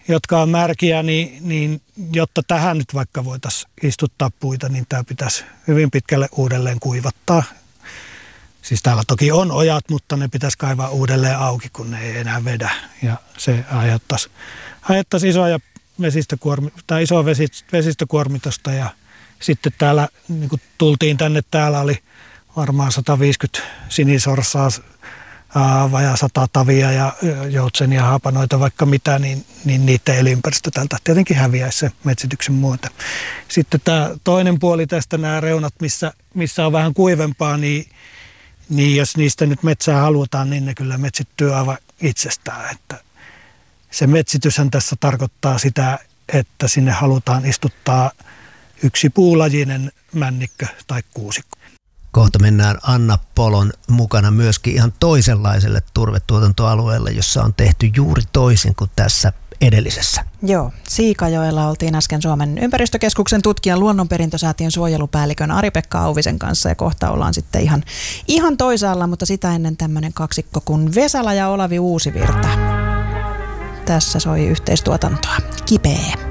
jotka on märkiä, niin jotta tähän nyt vaikka voitaisiin istuttaa puita, niin tämä pitäisi hyvin pitkälle uudelleen kuivattaa. Siis täällä toki on ojat, mutta ne pitäisi kaivaa uudelleen auki, kun ne ei enää vedä. Ja se aiheuttaisi isoa vesistökuormitusta. Ja sitten täällä, niin kun tultiin tänne, täällä oli varmaan 150 sinisorsaa, vajaa 100 tavia ja joutsenia, haapanoita, vaikka mitä, niin niiden elinympäristö täältä tietenkin häviäisi se metsityksen muuta. Sitten tämä toinen puoli tästä, nämä reunat, missä on vähän kuivempaa, niin jos niistä nyt metsää halutaan, niin ne kyllä metsittyy aivan itsestään. Että se metsityshän tässä tarkoittaa sitä, että sinne halutaan istuttaa yksi puulajinen männikkö tai kuusikko. Kohta mennään Anna Polon mukana myöskin ihan toisenlaiselle turvetuotantoalueelle, jossa on tehty juuri toisin kuin tässä edellisessä. Joo, Siikajoella oltiin äsken Suomen ympäristökeskuksen tutkijan luonnonperintösäätiön suojelupäällikön Ari-Pekka Auvisen kanssa ja kohta ollaan sitten ihan toisaalla, mutta sitä ennen tämmöinen kaksikko kuin Vesala ja Olavi Uusivirta. Tässä soi yhteistuotantoa. Kipeä.